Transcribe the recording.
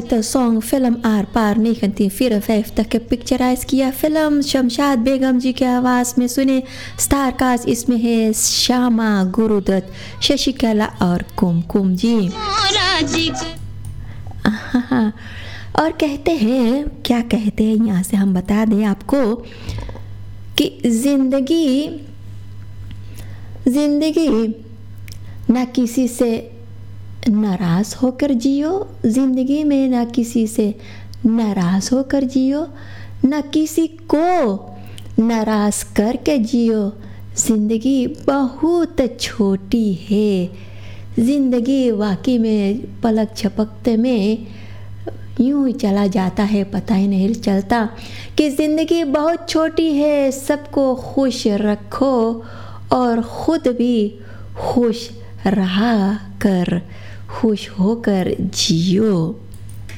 Title song film are पार 1954 तक picturise किया film Shamshad Begum जी की आवाज़ में सुने। स्टार कास्ट इसमें है श्यामा, गुरुदत्त, शशिकला और कुमकुम जी। और कहते हैं, क्या कहते हैं यहाँ से हम बता दें आपको कि जिंदगी ना किसी से नाराज़ होकर जियो, ज़िंदगी में ना किसी से नाराज़ होकर जियो, ना किसी को नाराज़ करके जियो। ज़िंदगी बहुत छोटी है, ज़िंदगी वाकई में पलक झपकते में यूं ही चला जाता है, पता ही नहीं चलता कि ज़िंदगी बहुत छोटी है। सबको खुश रखो और ख़ुद भी खुश रहा कर, खुश होकर जियो।